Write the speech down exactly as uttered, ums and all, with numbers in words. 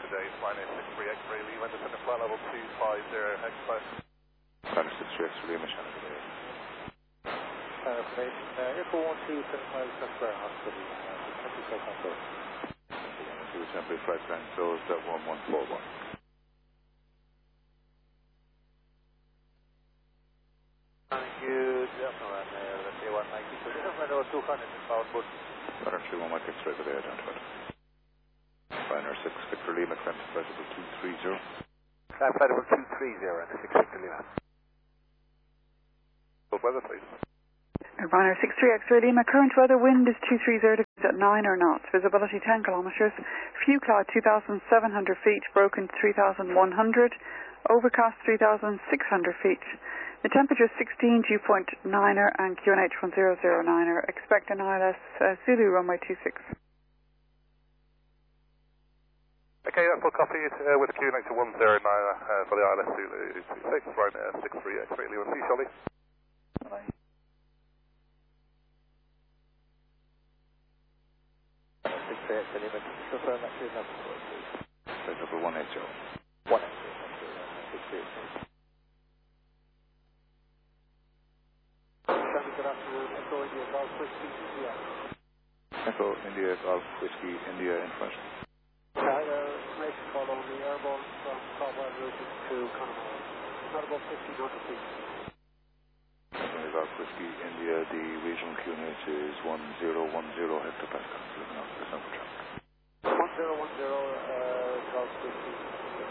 today, flying in six three X-ray Lima, descending flight level two five zero, X-five. Flight six three X-ray Lima, Shannon today. Information, uh, Airport one two seven five Square Hospital, uh, temporary flight plan closed. two temporary flight plan closed at one one four one. Thank you, just around there, let's say one ninety, so we don't know two hundred inbound, but Runner three one Mike X-ray today, identified. Liner six Victor Lima, climb to flight level two three zero. climb flight level two three zero and the six Victor Lima. Good weather, please. Runner six three X-ray Lima, current weather wind is two three zero degrees at nine or knots, visibility ten kilometres, few cloud two thousand seven hundred feet, broken three thousand one hundred, overcast three thousand six hundred feet. The temperature is sixteen, dew point niner and Q N H one zero zero niner. Expect an I L S uh, Zulu runway two six. Okay, that's full copy uh, with Q N H one zero nine uh, for the I L S Zulu two six, flying uh, six three X-ray Lima, see Charlie. Bye. six three X-ray Lima, confirm that to number four, please. Flight level one eight zero. one eight zero, thank you, uh, six three X-ray. Good afternoon, Echo India Golf Whiskey, India. Echo India Golf Whiskey India information. I had a information call on the airborne from Caldwell routing to Connemara. Not about fifteen hundred feet. Echo India Golf Whiskey India, the regional Q N H is one zero one zero hectopascals. Looking after the sample traffic. one zero one zero uh, Golf Whiskey.